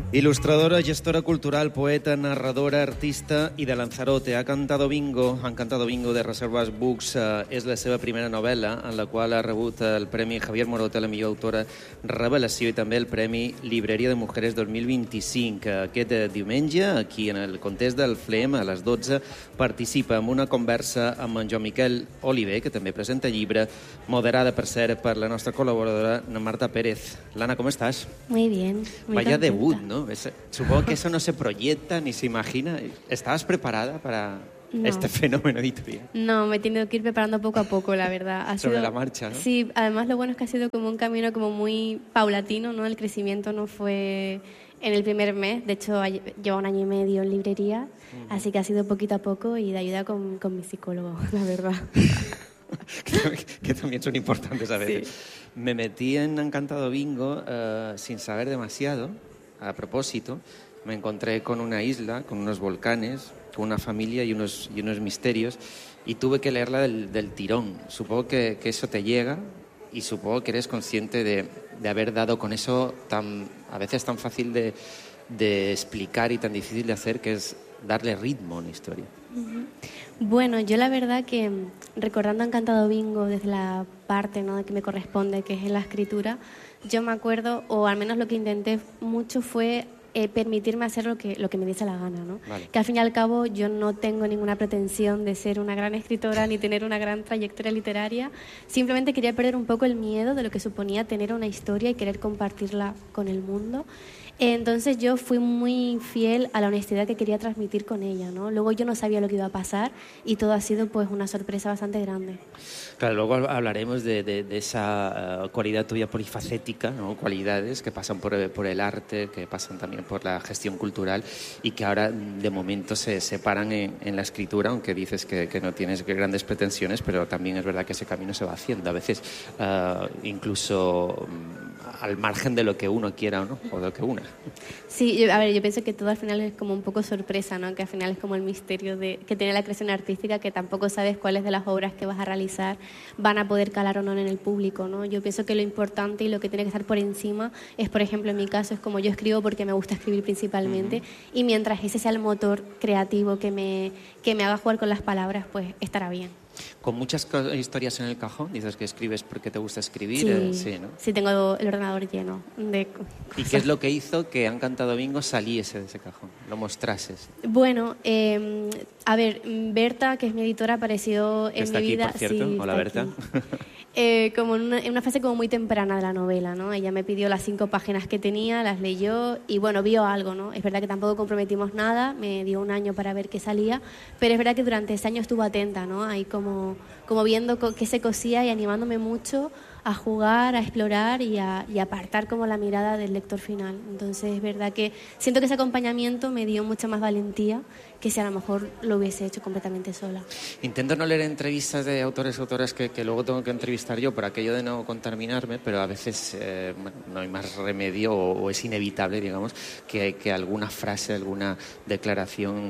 Ilustradora, gestora cultural, poeta, narradora, artista i de Lanzarote. Han cantado bingo de Reservas Books. És la seva primera novel·la, en la qual ha rebut el Premi Javier Morota, la millor autora revelació, i també el Premi Libreria de Mujeres 2025. Aquest diumenge, aquí en el context del FLEM, a les 12, participa en una conversa amb en Joan Miquel Oliver, que també presenta llibre, moderada, per cert, per la nostra col·laboradora, Marta Pérez. Lana, ¿cómo estás? Muy bien. Muy Vaya contenta. debut, ¿no? Supongo que eso no se proyecta ni se imagina. ¿Estabas preparada para este fenómeno editorial? No, me he tenido que ir preparando poco a poco, la verdad. Sobre la marcha, ¿no? Sí, además lo bueno es que ha sido como un camino como muy paulatino, ¿no? El crecimiento no fue en el primer mes. De hecho, lleva 1 año y medio en librería, así que ha sido poquito a poco y de ayuda con mi psicólogo, la verdad. que también son importantes a veces. Sí. Me metí en Encantado Bingo sin saber demasiado. A propósito, me encontré con una isla, con unos volcanes, con una familia y unos misterios, y tuve que leerla del tirón. Supongo que eso te llega, y supongo que eres consciente de haber dado con eso a veces tan fácil de explicar y tan difícil de hacer, que es darle ritmo a una historia. Bueno, yo la verdad que recordando Encantado Bingo desde la parte, ¿no?, que me corresponde, que es en la escritura, yo me acuerdo, o al menos lo que intenté mucho fue permitirme hacer lo que me diese la gana, ¿no? Vale. Que al fin y al cabo yo no tengo ninguna pretensión de ser una gran escritora ni tener una gran trayectoria literaria. Simplemente quería perder un poco el miedo de lo que suponía tener una historia y querer compartirla con el mundo. Entonces yo fui muy fiel a la honestidad que quería transmitir con ella, ¿no? Luego yo no sabía lo que iba a pasar y todo ha sido pues una sorpresa bastante grande. Claro, luego hablaremos de esa cualidad tuya polifacética, ¿no? Cualidades que pasan por el arte, que pasan también por la gestión cultural y que ahora de momento se separan en la escritura, aunque dices que no tienes grandes pretensiones, pero también es verdad que ese camino se va haciendo, a veces incluso al margen de lo que uno quiera o no, o de lo que una. Sí, yo pienso que todo al final es como un poco sorpresa, ¿no? Que al final es como el misterio que tiene la creación artística, que tampoco sabes cuáles de las obras que vas a realizar van a poder calar o no en el público, ¿no? Yo pienso que lo importante y lo que tiene que estar por encima es, por ejemplo, en mi caso, es como yo escribo porque me gusta escribir principalmente, y mientras ese sea el motor creativo que me haga jugar con las palabras, pues estará bien. Con muchas historias en el cajón, dices que escribes porque te gusta escribir. Sí, ¿no? Sí, tengo el ordenador lleno de cosas. ¿Y qué es lo que hizo que Encantado Bingo saliese de ese cajón, lo mostrases? Bueno, a ver, Berta, que es mi editora, apareció en está mi aquí, vida. por cierto. Sí, hola, Berta. Como en una fase como muy temprana de la novela, ¿no? Ella me pidió las 5 páginas que tenía, las leyó y bueno, vio algo, ¿no? Es verdad que tampoco comprometimos nada, me dio 1 año para ver qué salía, pero es verdad que durante ese año estuvo atenta, ¿no? Ahí como viendo qué se cosía y animándome mucho a jugar, a explorar y a apartar como la mirada del lector final. Entonces es verdad que siento que ese acompañamiento me dio mucha más valentía que si a lo mejor lo hubiese hecho completamente sola. Intento no leer entrevistas de autores o autoras que luego tengo que entrevistar yo por aquello de no contaminarme, pero a veces no hay más remedio o es inevitable, digamos, que alguna frase, alguna declaración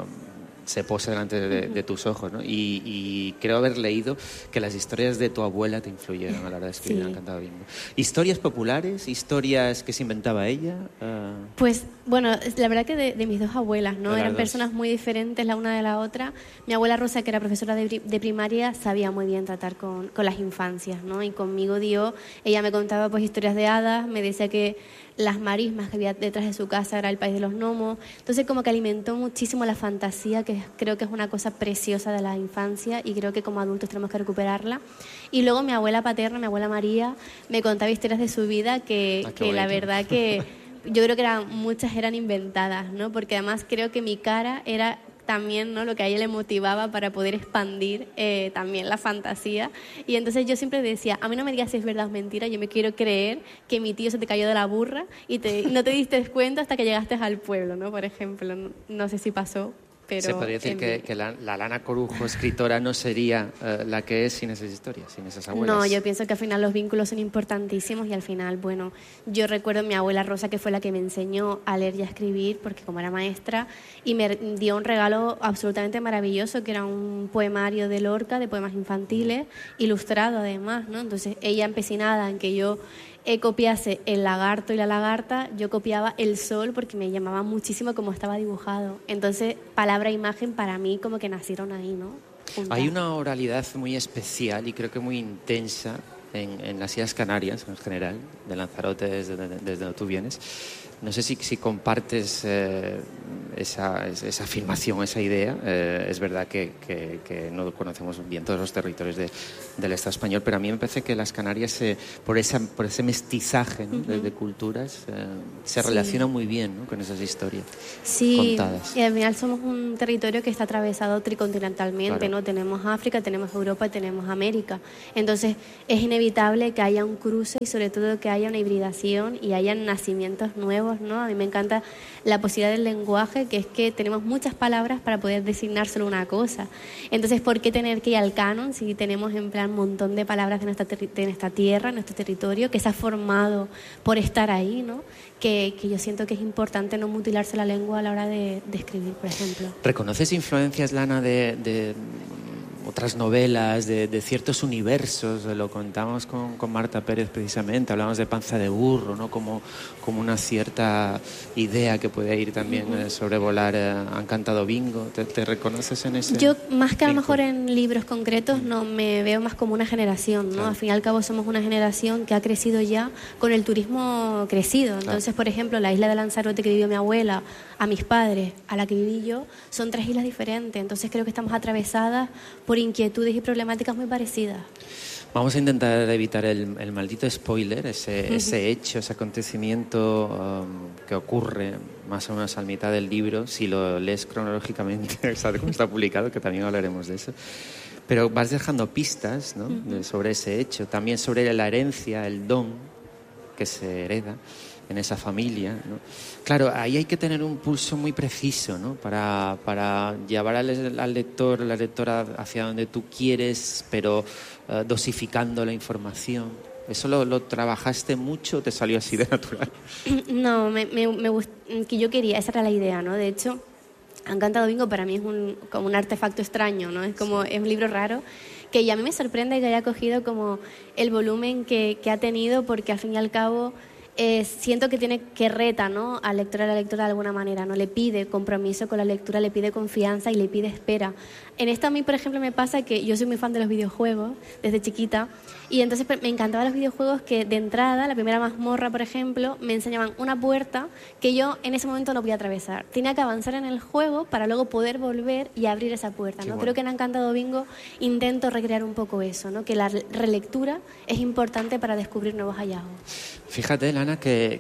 se pose delante de tus ojos, ¿no? Y creo haber leído que las historias de tu abuela te influyeron a la hora de escribir. Sí. Encantado Bingo. ¿Historias populares? ¿Historias que se inventaba ella? Pues bueno, la verdad que de mis 2 abuelas, ¿no? De las Eran dos. personas muy diferentes la una de la otra. Mi abuela Rosa, que era profesora de primaria, sabía muy bien tratar con las infancias, ¿no? Y conmigo ella me contaba pues historias de hadas, me decía que las marismas que había detrás de su casa era el país de los gnomos. Entonces como que alimentó muchísimo la fantasía, que creo que es una cosa preciosa de la infancia y creo que como adultos tenemos que recuperarla. Y luego mi abuela paterna, mi abuela María, me contaba historias de su vida que la verdad que yo creo que muchas eran inventadas, ¿no? Porque además creo que mi cara era también, ¿no?, lo que a ella le motivaba para poder expandir también la fantasía. Y entonces yo siempre decía, a mí no me digas si es verdad o mentira, yo me quiero creer que mi tío se te cayó de la burra y no te diste cuenta hasta que llegaste al pueblo, ¿no? Por ejemplo, no sé si pasó. Pero se podría decir que la Lana Corujo, escritora, no sería la que es sin esas historias, sin esas abuelas. No, yo pienso que al final los vínculos son importantísimos y al final, bueno, yo recuerdo a mi abuela Rosa, que fue la que me enseñó a leer y a escribir, porque como era maestra, y me dio un regalo absolutamente maravilloso, que era un poemario de Lorca, de poemas infantiles, ilustrado además, ¿no? Entonces ella empecinada en que yo copiase el lagarto y la lagarta, yo copiaba el sol porque me llamaba muchísimo cómo estaba dibujado. Entonces, palabra e imagen para mí como que nacieron ahí, ¿no? Juntas. Hay una oralidad muy especial y creo que muy intensa en las Islas Canarias en general, de Lanzarote, desde donde tú vienes. No sé si compartes esa afirmación, esa idea. Es verdad que no conocemos bien todos los territorios del Estado español, pero a mí me parece que las Canarias, por ese mestizaje, ¿no? de culturas, se relacionan muy bien, ¿no? con esas historias contadas. Y al final somos un territorio que está atravesado tricontinentalmente, Claro. ¿no? Tenemos África, tenemos Europa, tenemos América. Entonces es inevitable que haya un cruce y sobre todo que haya una hibridación y haya nacimientos nuevos, ¿no? A mí me encanta la posibilidad del lenguaje, que es que tenemos muchas palabras para poder designar solo una cosa. Entonces, ¿por qué tener que ir al canon si tenemos en plan un montón de palabras de nuestra tierra, nuestro territorio, que se ha formado por estar ahí, ¿no? Que yo siento que es importante no mutilarse la lengua a la hora de escribir, por ejemplo. ¿Reconoces influencias, Lana, de otras novelas, de ciertos universos? Lo contamos con Marta Pérez precisamente, hablamos de Panza de Burro, ¿no? Como una cierta idea que puede ir también sobrevolar Han cantado bingo. ¿Te reconoces en ese? Yo, más que a lo mejor en libros concretos, no me veo más como una generación, ¿no? Claro. Al fin y al cabo somos una generación que ha crecido ya con el turismo crecido. Entonces, por ejemplo, la isla de Lanzarote que vivió mi abuela, a mis padres, a la que viví yo, son 3 islas diferentes. Entonces creo que estamos atravesadas por inquietudes y problemáticas muy parecidas. Vamos a intentar evitar el maldito spoiler, ese hecho, ese acontecimiento que ocurre más o menos a mitad del libro, si lo lees cronológicamente, ¿sabes cómo está publicado? Que también hablaremos de eso. Pero vas dejando pistas, ¿no? Sobre ese hecho, también sobre la herencia, el don que se hereda en esa familia, ¿no? Claro, ahí hay que tener un pulso muy preciso, ¿no? Para llevar al lector, la lectora hacia donde tú quieres, pero dosificando la información. ¿Eso lo trabajaste mucho o te salió así de natural? No, que yo quería, esa era la idea, ¿no? De hecho, Han cantado bingo para mí es como un artefacto extraño, ¿no? Es un libro raro que ya a mí me sorprende que haya cogido como el volumen que ha tenido, porque al fin y al cabo siento que reta, ¿no? Al lector a la lectora de alguna manera, ¿no? Le pide compromiso con la lectura, le pide confianza y le pide espera. En esto a mí, por ejemplo, me pasa que yo soy muy fan de los videojuegos desde chiquita, y entonces me encantaban los videojuegos que de entrada, la primera mazmorra, por ejemplo, me enseñaban una puerta que yo en ese momento no podía atravesar. Tenía que avanzar en el juego para luego poder volver y abrir esa puerta, ¿no? Bueno. Creo que en Han cantado bingo intento recrear un poco eso, ¿no? Que la relectura es importante para descubrir nuevos hallazgos. Fíjate, Lana,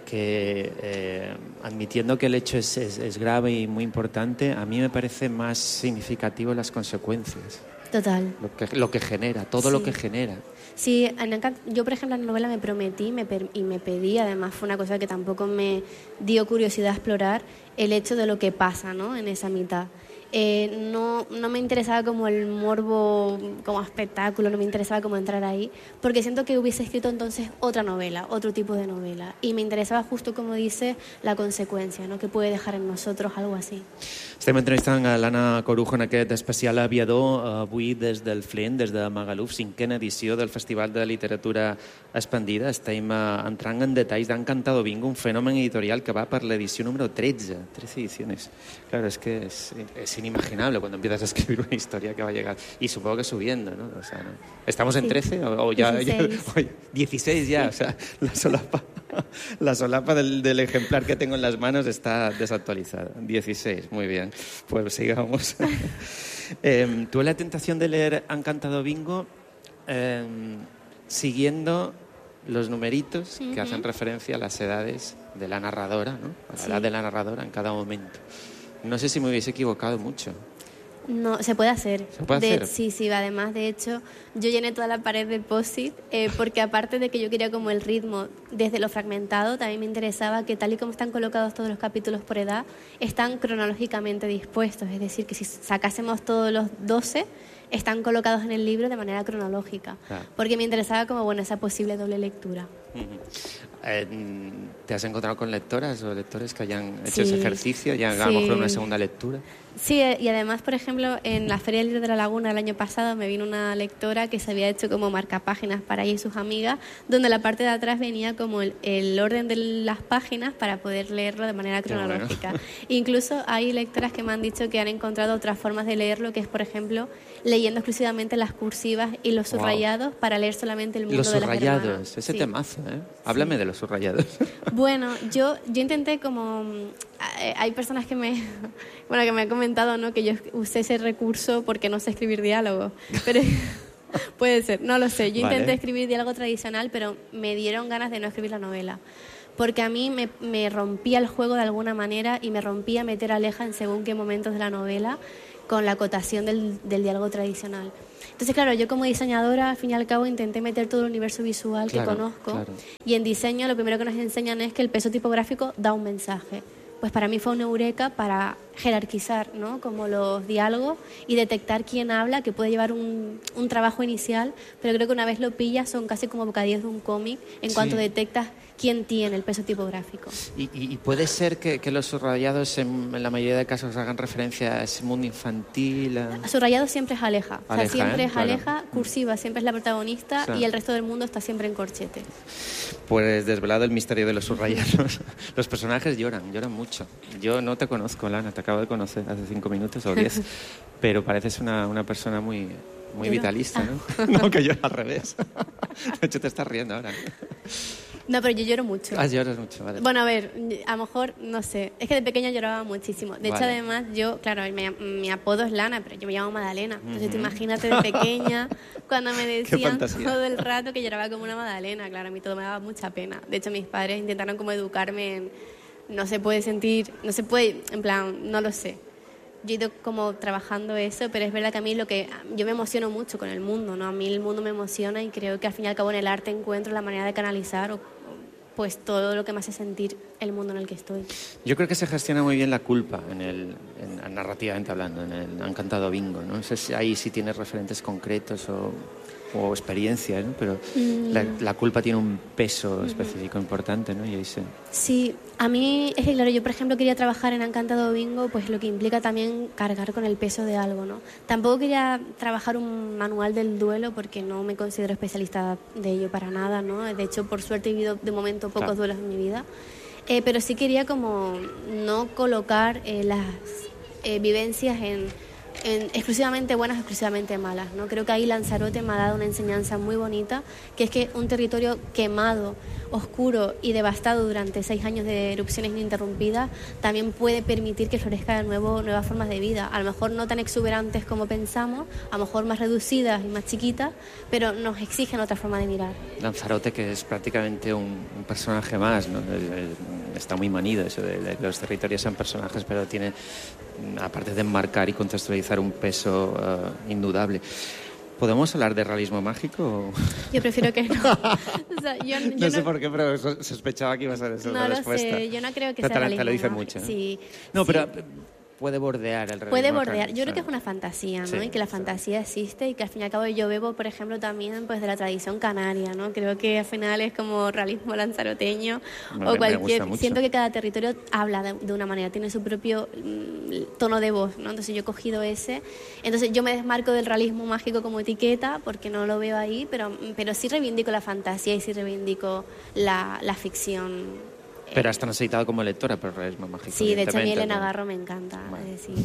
que admitiendo que el hecho es grave y muy importante, a mí me parece más significativo las consecuencias. Total. Lo que genera, todo lo que genera. Sí, yo por ejemplo en la novela me prometí y me pedí, además fue una cosa que tampoco me dio curiosidad explorar, el hecho de lo que pasa, ¿no? En esa mitad. No me interesaba como el morbo, como espectáculo, no me interesaba como entrar ahí, porque siento que hubiese escrito entonces otra novela, otro tipo de novela, y me interesaba justo, como dice, la consecuencia, ¿no? Que puede dejar en nosotros algo así. Estem entrevistant a l'Anna Corujo en aquest especial aviador, avui des del FLEN, des de Magaluf, 5a edició del Festival de Literatura Expandida. Estem entrant en detalls d'Han cantado bingo, un fenomen editorial que va per l'edició número 13 ediciones. Claro, es que es inimaginable cuando empiezas a escribir una historia que va a llegar, y supongo que subiendo, ¿no? O sea, ¿no? ¿Estamos en 13 o ya 16 ya? O sea, la solapa del ejemplar que tengo en las manos está desactualizada. 16, muy bien. Pues sigamos. Tuve la tentación de leer Han cantado bingo siguiendo los numeritos que hacen referencia a las edades de la narradora, ¿no? A la edad de la narradora en cada momento. No sé si me hubiese equivocado mucho. No, se puede hacer. ¿Se puede hacer? Sí, además, de hecho, yo llené toda la pared de post-it porque aparte de que yo quería como el ritmo desde lo fragmentado, también me interesaba que tal y como están colocados todos los capítulos por edad, están cronológicamente dispuestos. Es decir, que si sacásemos todos los 12, están colocados en el libro de manera cronológica. Claro. Porque me interesaba como, esa posible doble lectura. ¿Te has encontrado con lectoras o lectores que hayan hecho Sí, ese ejercicio, ya a lo mejor una segunda lectura? Sí, y además, por ejemplo, en la Feria del Libro de la Laguna el año pasado me vino una lectora que se había hecho como marcapáginas para ella y sus amigas, donde la parte de atrás venía como el orden de las páginas para poder leerlo de manera cronológica. Bueno. Incluso hay lectoras que me han dicho que han encontrado otras formas de leerlo, que es, por ejemplo, leyendo exclusivamente las cursivas y los subrayados para leer solamente el mundo de las hermanas. Los subrayados, ese temazo, ¿eh? Háblame de los subrayados. Bueno, yo intenté como... Hay personas que me han comentado, ¿no?, que yo usé ese recurso porque no sé escribir diálogo, pero puede ser, no lo sé. Yo intenté escribir diálogo tradicional, pero me dieron ganas de no escribir la novela, porque a mí me rompía el juego de alguna manera y me rompía meter a Aleja en según qué momentos de la novela con la acotación del diálogo tradicional. Entonces, claro, yo como diseñadora, al fin y al cabo, intenté meter todo el universo visual que conozco. Y en diseño lo primero que nos enseñan es que el peso tipográfico da un mensaje. Pues para mí fue una eureka para jerarquizar, ¿no?, como los diálogos y detectar quién habla, que puede llevar un trabajo inicial, pero creo que una vez lo pillas son casi como bocadillos de un cómic en cuanto detectas quién tiene el peso tipográfico. ¿Y puede ser que los subrayados en la mayoría de casos hagan referencia a ese mundo infantil? Subrayado siempre es Aleja. O sea, siempre es Aleja, claro. Cursiva siempre es la protagonista y el resto del mundo está siempre en corchete. Pues desvelado el misterio de los subrayados. Los personajes lloran mucho. Yo no te conozco, Lana, te acabo de conocer hace 5 minutos o 10, pero pareces una persona muy vitalista, ¿no? No, que yo al revés. De hecho, te estás riendo ahora. No, pero yo lloro mucho. Lloras mucho, vale. Bueno, a ver, a lo mejor, no sé, es que de pequeña lloraba muchísimo. De hecho, además, yo, claro, mi apodo es Lana, pero yo me llamo Madalena. Entonces, tú imagínate de pequeña, cuando me decían todo el rato que lloraba como una Madalena. Claro, a mí todo me daba mucha pena. De hecho, mis padres intentaron como educarme en no se puede sentir, no se puede, en plan, no lo sé. Yo he ido como trabajando eso, pero es verdad que a mí yo me emociono mucho con el mundo, ¿no? A mí el mundo me emociona y creo que al fin y al cabo en el arte encuentro la manera de canalizar pues todo lo que me hace sentir el mundo en el que estoy. Yo creo que se gestiona muy bien la culpa narrativamente hablando, en el Han cantado bingo, ¿no? No sé si ahí sí tienes referentes concretos o experiencias, ¿no? Pero la culpa tiene un peso específico importante, ¿no? Y ahí Sí, a mí es que, claro, yo por ejemplo quería trabajar en Han cantado bingo, pues lo que implica también cargar con el peso de algo, ¿no? Tampoco quería trabajar un manual del duelo porque no me considero especialista de ello para nada, ¿no? De hecho, por suerte he vivido de momento pocos duelos en mi vida, pero sí quería como no colocar las vivencias en exclusivamente buenas, exclusivamente malas, ¿no? Creo que ahí Lanzarote me ha dado una enseñanza muy bonita, que es que un territorio quemado, oscuro y devastado durante 6 años de erupciones ininterrumpidas también puede permitir que florezca de nuevo nuevas formas de vida, a lo mejor no tan exuberantes como pensamos, a lo mejor más reducidas y más chiquitas, pero nos exigen otra forma de mirar. Lanzarote, que es prácticamente un personaje más, ¿no? Está muy manido eso de los territorios sean personajes, pero tiene, aparte de enmarcar y contextualizar, un peso indudable. ¿Podemos hablar de realismo mágico? Yo prefiero que no. O sea, yo no sé por qué, pero sospechaba que iba a ser esa la respuesta. No sé, yo no creo que sea realismo. Te lo dicen mucho, ¿no? Sí. No, pero puede bordear el realismo. Puede bordear. Yo creo que es una fantasía, ¿no? Sí, y que la fantasía existe y que al fin y al cabo yo bebo, por ejemplo, también pues de la tradición canaria, ¿no? Creo que al final es como realismo lanzaroteño o cualquier... Siento que cada territorio habla de una manera, tiene su propio tono de voz, ¿no? Entonces yo he cogido ese. Entonces yo me desmarco del realismo mágico como etiqueta porque no lo veo ahí, pero sí reivindico la fantasía y sí reivindico la ficción. Pero hasta necesitado como lectora, pero realismo mágico. Sí, de hecho a mí Elena Garro me encanta. Decir.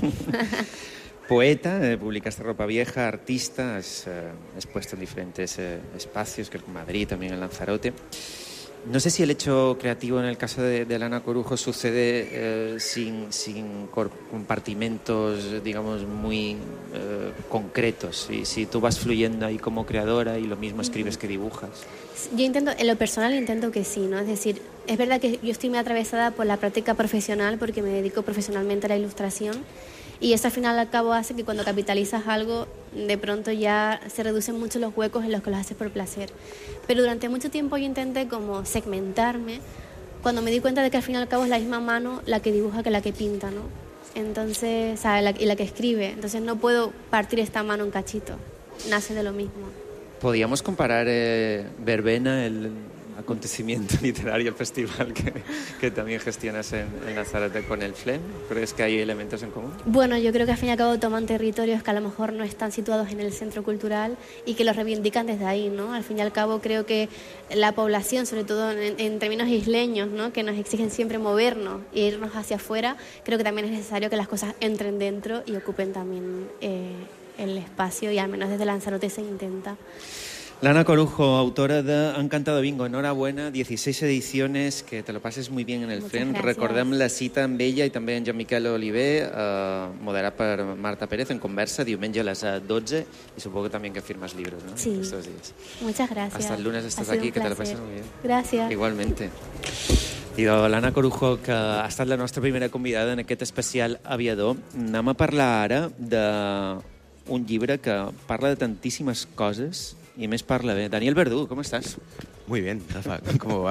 Poeta, publicaste Ropa Vieja, artista, has expuesto en diferentes espacios, creo que en Madrid, también en Lanzarote. No sé si el hecho creativo en el caso de Lana Corujo sucede sin compartimentos, digamos, muy concretos. Si tú vas fluyendo ahí como creadora y lo mismo escribes que dibujas. Yo intento, en lo personal intento que sí, ¿no? Es decir, es verdad que yo estoy muy atravesada por la práctica profesional porque me dedico profesionalmente a la ilustración y eso al final al cabo hace que cuando capitalizas algo de pronto ya se reducen mucho los huecos en los que los haces por placer. Pero durante mucho tiempo yo intenté como segmentarme cuando me di cuenta de que al fin y al cabo es la misma mano la que dibuja que la que pinta, ¿no? Entonces, y la que escribe. Entonces no puedo partir esta mano en cachito. Nace de lo mismo. ¿Podríamos comparar Verbena, acontecimiento literario, el festival que también gestionas en Lanzarote con el FLEM. ¿Crees que hay elementos en común? Bueno, yo creo que al fin y al cabo toman territorios que a lo mejor no están situados en el centro cultural y que los reivindican desde ahí, ¿no? Al fin y al cabo creo que la población, sobre todo en términos isleños, ¿no? Que nos exigen siempre movernos e irnos hacia afuera, creo que también es necesario que las cosas entren dentro y ocupen también el espacio, y al menos desde Lanzarote se intenta. Lana Corujo, autora de Encantado Bingo. Enhorabuena, 16 ediciones, que te lo pases muy bien en el FLEM. Recordem la cita amb ella i també en Jean-Miquel Oliver, moderat per Marta Pérez, en conversa, diumenge a les 12, y supongo que también que firmas libros, ¿no? Sí. Estos días. Muchas gracias. Hasta el lunes estás aquí, que te lo pases muy bien. Gracias. Igualmente. I de l'Anna Corujo, que ha estat la nostra primera convidada en aquest especial aviador, anem a parlar ara d'un llibre que parla de tantíssimes coses i a més parla bé. Daniel Verdú, com estàs? Muy bien, Rafa, ¿cómo va?